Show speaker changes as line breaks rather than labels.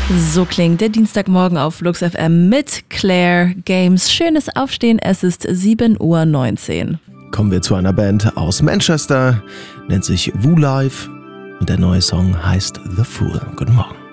So klingt der Dienstagmorgen auf Flux FM mit Claire Games. Schönes Aufstehen, es ist 7:19 Uhr.
Kommen wir zu einer Band aus Manchester, nennt sich Woo Live und der neue Song heißt The Fool. Guten Morgen.